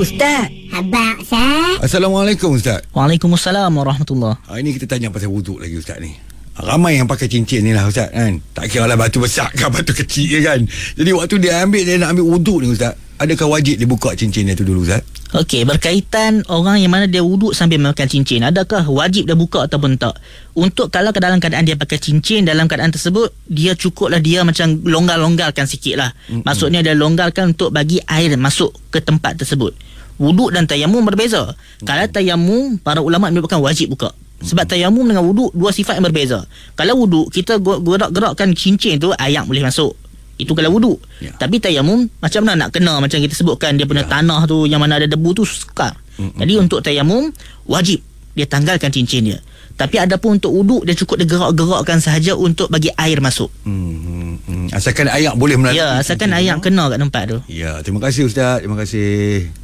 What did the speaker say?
Ustaz. Abang Ustaz. Assalamualaikum Ustaz. Waalaikumsalam warahmatullahi. Hari ni kita tanya pasal wuduk lagi Ustaz ni. Ramai yang pakai cincin ni lah Ustaz kan. Tak kira lah batu besar ke batu kecil ke kan. Jadi waktu dia nak ambil wuduk ni Ustaz, adakah wajib dia buka cincin dia tu dulu Ustaz? Okey, berkaitan orang yang mana dia wuduk sambil memakai cincin, adakah wajib dia buka ataupun tak? Untuk kalau dalam keadaan dia pakai cincin, dalam keadaan tersebut dia cukuplah dia macam longgar-longgarkan sikit lah. Maksudnya dia longgarkan untuk bagi air masuk ke tempat tersebut. Wuduk dan tayamum berbeza. Kalau tayamum, para ulama menyebutkan wajib buka. Sebab tayamum dengan wuduk dua sifat yang berbeza. Kalau wuduk kita gerak-gerakkan cincin tu, air boleh masuk. Itu kalau wuduk. Tapi tayamum macam mana nak kena, macam kita sebutkan dia punya tanah tu yang mana ada debu tu sukar. Jadi untuk tayamum wajib dia tanggalkan cincin dia. Tapi adapun untuk wuduk dia cukup dia gerak-gerakkan sahaja untuk bagi air masuk. Asalkan air boleh melalui. Ya, asalkan air kena kat tempat tu. Ya, terima kasih Ustaz. Terima kasih.